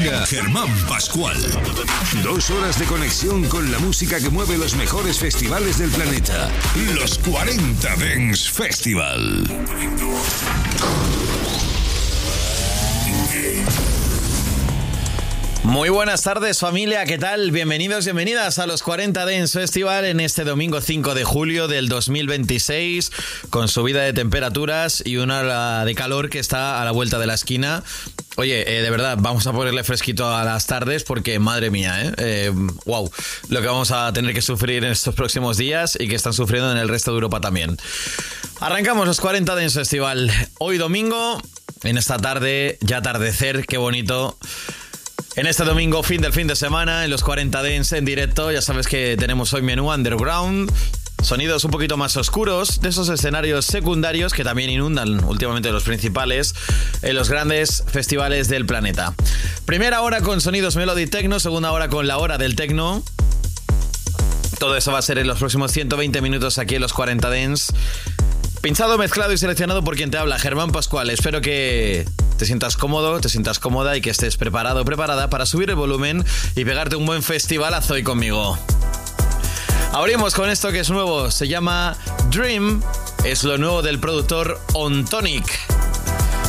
Germán Pascual. 2 horas de conexión con la música que mueve los mejores festivales del planeta. Los 40 Dance Festival. Muy buenas tardes, familia, ¿qué tal? Bienvenidos, bienvenidas a los 40 Dance Festival en este domingo 5 de julio del 2026, con subida de temperaturas y una ola de calor que está a la vuelta de la esquina. Oye, de verdad, vamos a ponerle fresquito a las tardes porque, madre mía, wow, lo que vamos a tener que sufrir en estos próximos días y que están sufriendo en el resto de Europa también. Arrancamos los 40 Dance Festival. Hoy domingo, en esta tarde, ya atardecer, qué bonito. En este domingo, fin de semana, en los 40 Dance en directo, ya sabes que tenemos hoy menú underground, sonidos un poquito más oscuros, de esos escenarios secundarios que también inundan últimamente los principales en los grandes festivales del planeta. Primera hora con sonidos Melody Techno, segunda hora con la hora del Techno. Todo eso va a ser en los próximos 120 minutos aquí en los 40 Dance. Pinchado, mezclado y seleccionado por quien te habla, Germán Pascual. Espero que te sientas cómodo, te sientas cómoda y que estés preparado o preparada para subir el volumen y pegarte un buen festivalazo hoy conmigo. Abrimos con esto que es nuevo, se llama Dream, es lo nuevo del productor OnTonic.